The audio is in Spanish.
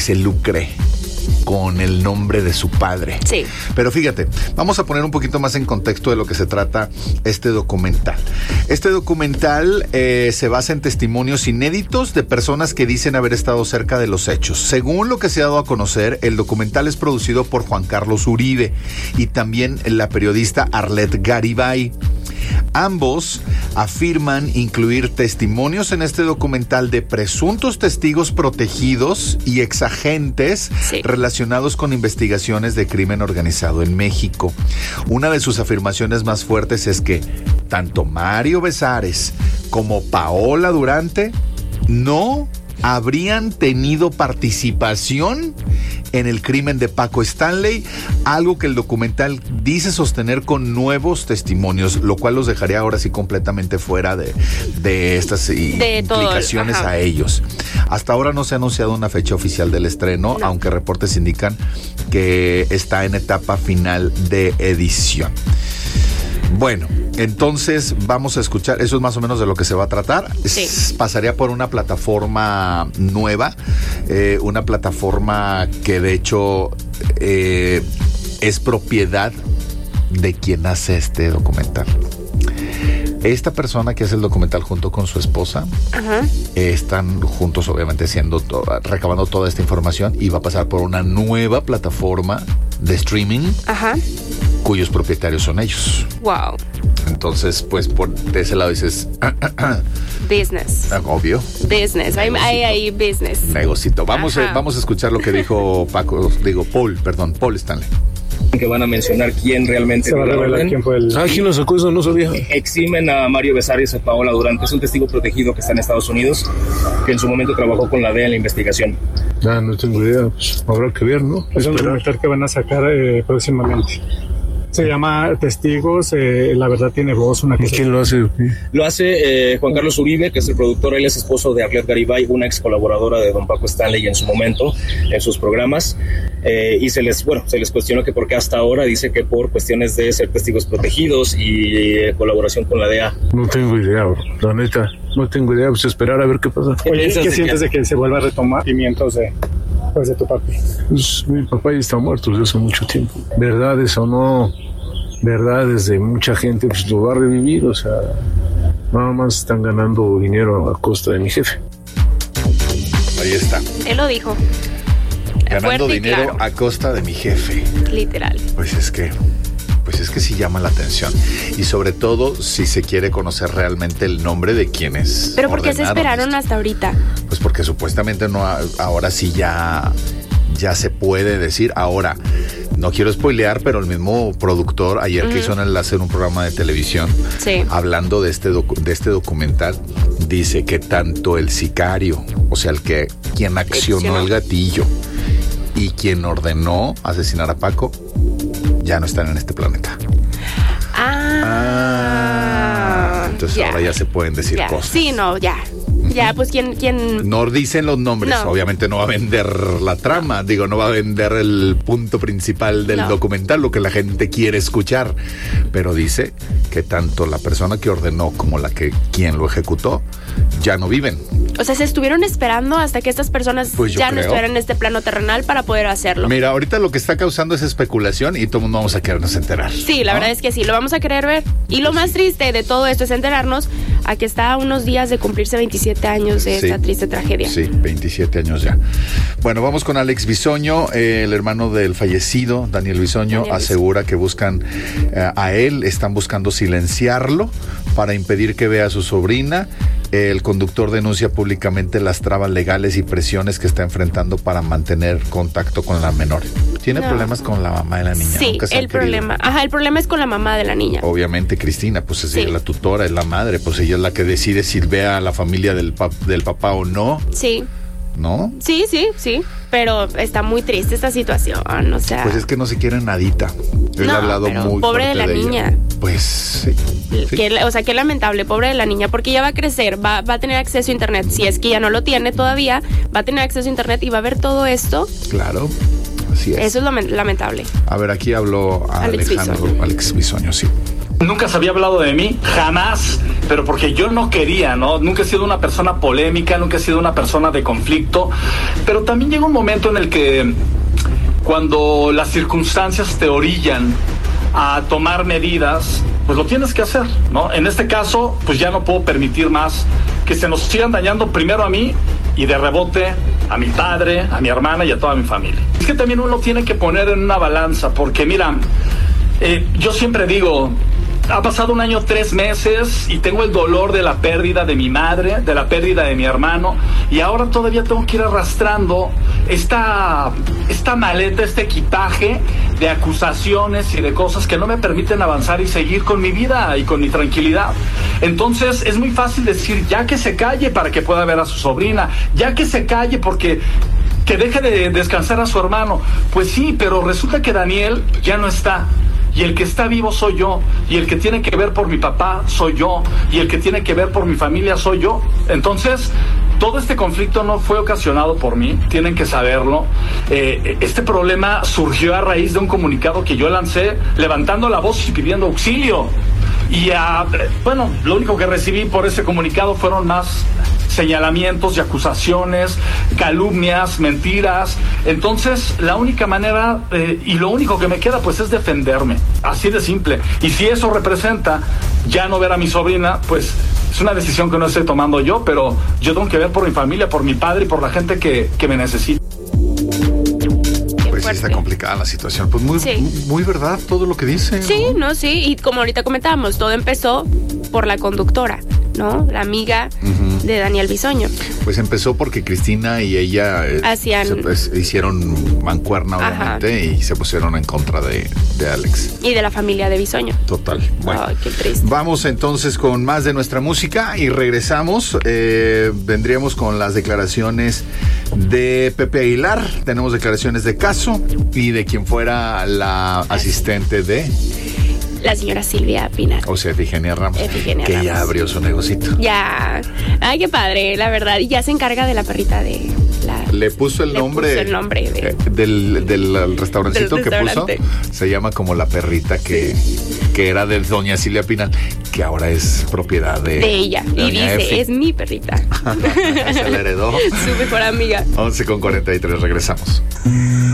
se lucre con el nombre de su padre. Sí. Pero fíjate, vamos a poner un poquito más en contexto de lo que se trata este documental. Este documental se basa en testimonios inéditos de personas que dicen haber estado cerca de los hechos. Según lo que se ha dado a conocer, el documental es producido por Juan Carlos Uribe y también la periodista Arlette Garibay. Ambos afirman incluir testimonios en este documental de presuntos testigos protegidos y exagentes relacionados con investigaciones de crimen organizado en México. Una de sus afirmaciones más fuertes es que tanto Mario Besares como Paola Durante no habrían tenido participación en el crimen de Paco Stanley, algo que el documental dice sostener con nuevos testimonios, lo cual los dejaría ahora sí completamente fuera de estas implicaciones a ellos. Hasta ahora no se ha anunciado una fecha oficial del estreno, aunque reportes indican que está en etapa final de edición. Bueno, entonces vamos a escuchar, eso es más o menos de lo que se va a tratar. Sí. Pasaría por una plataforma nueva, una plataforma que de hecho es propiedad de quien hace este documental. Esta persona que hace el documental junto con su esposa, están juntos obviamente recabando toda esta información y va a pasar por una nueva plataforma de streaming cuyos propietarios son ellos. Wow. Entonces, pues de ese lado dices business. Obvio. Business. Hay business. Negocito. Vamos a escuchar lo que dijo Paul Stanley. Que van a mencionar quién realmente se va a revelar quién fue el... ¿quién lo sacó? Eso no sabía. Eximen a Mario Besares y a Paola Durante. Es un testigo protegido que está en Estados Unidos, que en su momento trabajó con la DEA en la investigación. No tengo idea. Pues, habrá que ver, ¿no? Es un documental que van a sacar próximamente. Se llama Testigos, la verdad tiene voz. ¿Y quién lo hace? Lo hace Juan Carlos Uribe, que es el productor. Él es esposo de Arlette Garibay, una ex colaboradora de don Paco Stanley en su momento, en sus programas. Y se les cuestionó que por qué hasta ahora. Dice que por cuestiones de ser testigos protegidos y colaboración con la DEA. No tengo idea, bro. La neta, no tengo idea. Pues esperar a ver qué pasa. Oye, ¿qué sientes de que se vuelva a retomar pimientos de tu papi? Pues mi papá ya está muerto desde hace mucho tiempo. Verdades o no, verdades de mucha gente, pues lo va a revivir. O sea, nada más están ganando dinero a costa de mi jefe. Ahí está. Él lo dijo. Ganando dinero a costa de mi jefe. Literal. Pues es que sí llama la atención. Y sobre todo si se quiere conocer realmente el nombre de quienes. ¿Pero por qué se esperaron hasta ahorita? Pues porque supuestamente no, ahora sí ya se puede decir. Ahora, no quiero spoilear, pero el mismo productor ayer que hizo un enlace en un programa de televisión, hablando de este documental, dice que tanto el sicario, o sea, quien accionó el gatillo y quien ordenó asesinar a Paco, ya no están en este planeta. Entonces ahora ya se pueden decir cosas. Sí, no, ya. Ya, pues ¿quién? No dicen los nombres, obviamente no va a vender la trama, no va a vender el punto principal del documental, lo que la gente quiere escuchar, pero dice que tanto la persona que ordenó como quien lo ejecutó ya no viven. O sea, se estuvieron esperando hasta que estas personas no estuvieran en este plano terrenal para poder hacerlo. Mira, ahorita lo que está causando es especulación y todo el mundo vamos a querernos enterar. Sí, la verdad es que sí, lo vamos a querer ver. Y lo más triste de todo esto es enterarnos a que está a unos días de cumplirse 27 años de esta triste tragedia. Sí, 27 años ya. Bueno, vamos con Alex Bisoño, el hermano del fallecido, Daniel Bisoño, asegura que buscan a él, están buscando silenciarlo para impedir que vea a su sobrina. El conductor denuncia públicamente las trabas legales y presiones que está enfrentando para mantener contacto con la menor. Tiene problemas con la mamá de la niña. Sí, el problema es con la mamá de la niña. Obviamente Cristina, pues es la tutora, es la madre, pues ella es la que decide si ve a la familia del papá o no. Sí. ¿No? Sí, pero está muy triste esta situación, o sea. Pues es que no se quiere nadita. Él ha hablado muy pobre de la niña. Pues sí. Qué lamentable, pobre de la niña, porque ella va a crecer, va a tener acceso a internet, si es que ya no lo tiene todavía, va a tener acceso a internet y va a ver todo esto. Claro, así es. Eso es lo lamentable. A ver, aquí habló Alex Bisoño, sí. Nunca se había hablado de mí, jamás, pero porque yo no quería, ¿no? Nunca he sido una persona polémica, nunca he sido una persona de conflicto, pero también llega un momento en el que cuando las circunstancias te orillan a tomar medidas, pues lo tienes que hacer, ¿no? En este caso, pues ya no puedo permitir más que se nos sigan dañando primero a mí y de rebote a mi padre, a mi hermana y a toda mi familia. Es que también uno tiene que poner en una balanza, porque mira, yo siempre digo, ha pasado 1 año, 3 meses y tengo el dolor de la pérdida de mi madre, de la pérdida de mi hermano, y ahora todavía tengo que ir arrastrando esta maleta, este equipaje de acusaciones y de cosas que no me permiten avanzar y seguir con mi vida y con mi tranquilidad. Entonces es muy fácil decir, ya que se calle para que pueda ver a su sobrina, ya que se calle porque que deje de descansar a su hermano. Pues sí, pero resulta que Daniel ya no está. Y el que está vivo soy yo, y el que tiene que ver por mi papá soy yo, y el que tiene que ver por mi familia soy yo. Entonces, todo este conflicto no fue ocasionado por mí, tienen que saberlo. Este problema surgió a raíz de un comunicado que yo lancé levantando la voz y pidiendo auxilio. Y bueno, lo único que recibí por ese comunicado fueron más señalamientos y acusaciones, calumnias, mentiras. Entonces, la única manera y lo único que me queda pues es defenderme, así de simple. Y si eso representa ya no ver a mi sobrina, pues es una decisión que no estoy tomando yo, pero yo tengo que ver por mi familia, por mi padre y por la gente que me necesita. Pues sí, está complicada la situación. Pues muy verdad todo lo que dice. Sí, ¿no? Sí, y como ahorita comentábamos, todo empezó por la conductora, ¿no? La amiga de Daniel Bisoño. Pues empezó porque Cristina y ella hicieron mancuerna, obviamente, y se pusieron en contra de Alex. Y de la familia de Bisoño. Total. Bueno, ay, qué triste. Vamos entonces con más de nuestra música y regresamos. Vendríamos con las declaraciones de Pepe Aguilar. Tenemos declaraciones de Caso y de quien fuera la asistente de... la señora Silvia Pinal. O sea, Efigenia Ramos. Efigenia que Ramos. Ya abrió su negocito. Ya. Ay, qué padre, la verdad. Y ya se encarga de la perrita de la... Le puso el nombre del restaurancito que puso. Se llama como la perrita que era de doña Silvia Pinal, que ahora es propiedad de ella. Y dice, Efi. Es mi perrita. Se la heredó. Su mejor amiga. 11:43, regresamos.